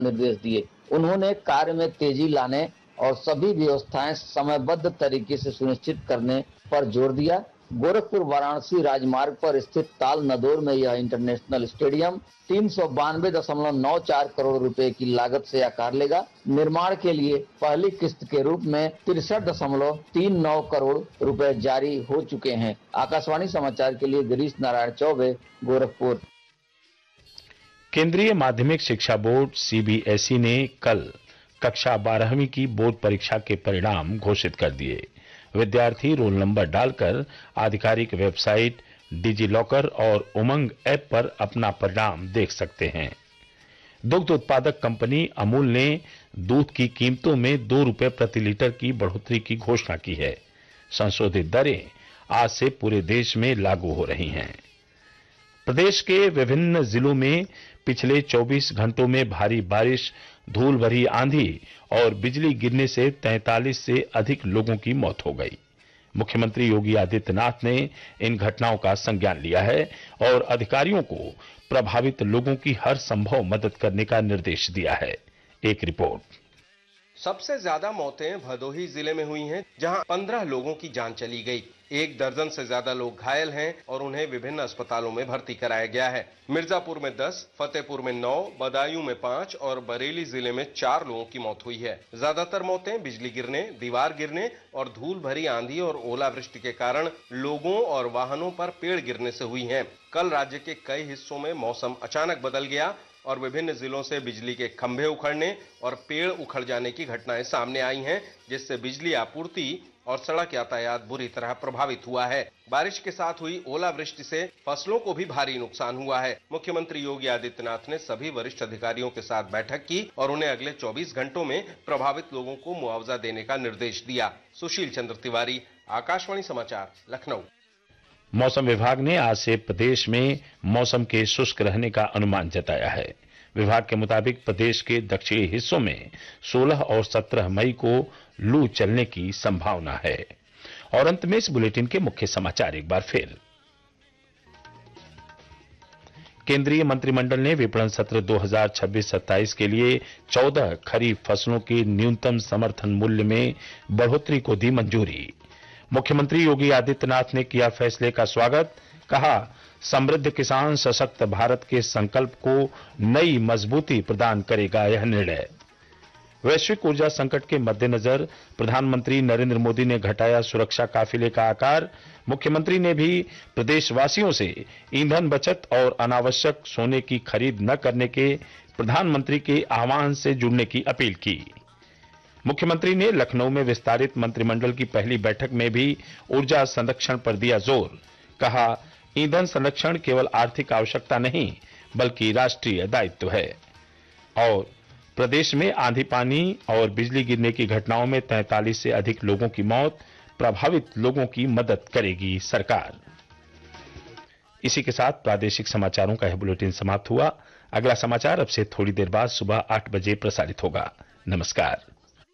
निर्देश दिए। उन्होंने कार्य में तेजी लाने और सभी व्यवस्थाएं समयबद्ध तरीके से सुनिश्चित करने पर जोर दिया। गोरखपुर वाराणसी राजमार्ग पर स्थित ताल नदौर में यह इंटरनेशनल स्टेडियम 392.94 करोड़ रुपए की लागत से आकार लेगा। निर्माण के लिए पहली किस्त के रूप में 63.39 करोड़ रुपए जारी हो चुके हैं। आकाशवाणी समाचार के लिए गिरीश नारायण चौबे, गोरखपुर। केंद्रीय माध्यमिक शिक्षा बोर्ड सीबीएसई ने कल कक्षा 12वीं की बोर्ड परीक्षा के परिणाम घोषित कर दिए। विद्यार्थी रोल नंबर डालकर आधिकारिक वेबसाइट, डिजी लॉकर और उमंग ऐप पर अपना परिणाम देख सकते हैं। दुग्ध उत्पादक कंपनी अमूल ने दूध की कीमतों में 2 रुपए प्रति लीटर की बढ़ोतरी की घोषणा की है। संशोधित दरें आज से पूरे देश में लागू हो रही हैं। प्रदेश के विभिन्न जिलों में पिछले 24 घंटों में भारी बारिश, धूल भरी आंधी और बिजली गिरने से 43 से अधिक लोगों की मौत हो गई। मुख्यमंत्री योगी आदित्यनाथ ने इन घटनाओं का संज्ञान लिया है और अधिकारियों को प्रभावित लोगों की हर संभव मदद करने का निर्देश दिया है। एक रिपोर्ट। सबसे ज्यादा मौतें भदोही जिले में हुई हैं, जहां 15 लोगों की जान चली गई। 1 दर्जन से ज्यादा लोग घायल हैं और उन्हें विभिन्न अस्पतालों में भर्ती कराया गया है। मिर्जापुर में 10, फतेहपुर में 9, बदायूं में 5 और बरेली जिले में 4 लोगों की मौत हुई है। ज्यादातर मौतें बिजली गिरने, दीवार गिरने और धूल भरी आंधी और ओलावृष्टि के कारण लोगों और वाहनों पर पेड़ गिरने से हुई है। कल राज्य के कई हिस्सों में मौसम अचानक बदल गया और विभिन्न जिलों से बिजली के खंभे उखड़ने और पेड़ उखड़ जाने की घटनाएं सामने आई हैं, जिससे बिजली आपूर्ति और सड़क यातायात बुरी तरह प्रभावित हुआ है। बारिश के साथ हुई ओलावृष्टि से फसलों को भी भारी नुकसान हुआ है। मुख्यमंत्री योगी आदित्यनाथ ने सभी वरिष्ठ अधिकारियों के साथ बैठक की और उन्हें अगले 24 घंटों में प्रभावित लोगों को मुआवजा देने का निर्देश दिया। सुशील चंद्र तिवारी, आकाशवाणी समाचार, लखनऊ। मौसम विभाग ने आज से प्रदेश में मौसम के शुष्क रहने का अनुमान जताया है। विभाग के मुताबिक प्रदेश के दक्षिणी हिस्सों में 16 और 17 मई को लू चलने की संभावना है। और अंत में इस बुलेटिन के मुख्य समाचार एक बार फिर। केंद्रीय मंत्रिमंडल ने विपणन सत्र 2026-27 के लिए 14 खरीफ फसलों के न्यूनतम समर्थन मूल्य में बढ़ोतरी को दी मंजूरी। मुख्यमंत्री योगी आदित्यनाथ ने किया फैसले का स्वागत। कहा, समृद्ध किसान सशक्त भारत के संकल्प को नई मजबूती प्रदान करेगा यह निर्णय। वैश्विक ऊर्जा संकट के मद्देनजर प्रधानमंत्री नरेंद्र मोदी ने घटाया सुरक्षा काफिले का आकार। मुख्यमंत्री ने भी प्रदेशवासियों से ईंधन बचत और अनावश्यक सोने की खरीद न करने के प्रधानमंत्री के आह्वान से जुड़ने की अपील की। मुख्यमंत्री ने लखनऊ में विस्तारित मंत्रिमंडल की पहली बैठक में भी ऊर्जा संरक्षण पर दिया जोर। कहा, ईंधन संरक्षण केवल आर्थिक आवश्यकता नहीं बल्कि राष्ट्रीय दायित्व है। और प्रदेश में आंधी पानी और बिजली गिरने की घटनाओं में 43 से अधिक लोगों की मौत, प्रभावित लोगों की मदद करेगी सरकार। इसी के साथ प्रादेशिक समाचारों का यह बुलेटिन समाप्त हुआ। अगला समाचार अब से थोड़ी देर बाद सुबह 8 बजे प्रसारित होगा। नमस्कार।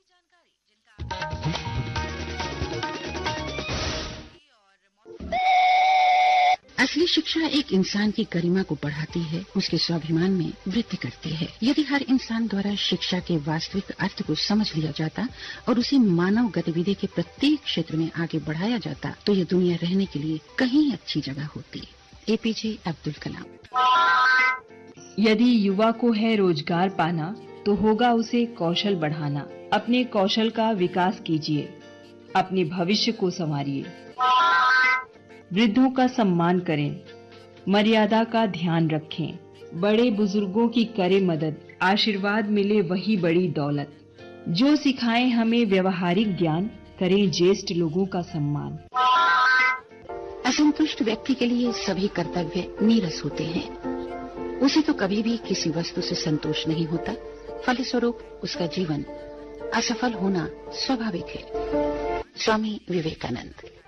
असली शिक्षा एक इंसान की गरिमा को बढ़ाती है, उसके स्वाभिमान में वृद्धि करती है। यदि हर इंसान द्वारा शिक्षा के वास्तविक अर्थ को समझ लिया जाता और उसे मानव गतिविधि के प्रत्येक क्षेत्र में आगे बढ़ाया जाता, तो यह दुनिया रहने के लिए कहीं अच्छी जगह होती। एपीजे अब्दुल कलाम। यदि युवा को है रोजगार पाना, तो होगा उसे कौशल बढ़ाना। अपने कौशल का विकास कीजिए, अपने भविष्य को संवारिए। वृद्धों का सम्मान करें, मर्यादा का ध्यान रखें। बड़े बुजुर्गों की करें मदद, आशीर्वाद मिले वही बड़ी दौलत। जो सिखाएं हमें व्यवहारिक ज्ञान, करें ज्येष्ठ लोगों का सम्मान। असंतुष्ट व्यक्ति के लिए सभी कर्तव्य नीरस होते हैं। उसे तो कभी भी किसी वस्तु से संतोष नहीं होता, फलस्वरूप उसका जीवन असफल होना स्वाभाविक है। स्वामी विवेकानंद।